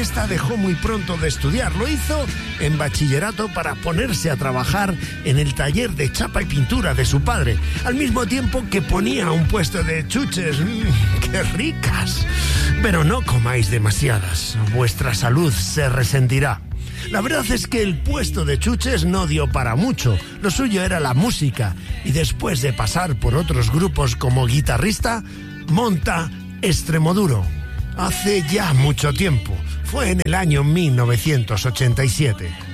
esta dejó muy pronto de estudiar. Lo hizo en bachillerato para ponerse a trabajar en el taller de chapa y pintura de su padre, al mismo tiempo que ponía un puesto de chuches. ¡Qué ricas! Pero no comáis demasiadas, vuestra salud se resentirá. La verdad es que el puesto de chuches no dio para mucho. Lo suyo era la música, y después de pasar por otros grupos como guitarrista, monta Extremoduro. Hace ya mucho tiempo, fue en el año 1987.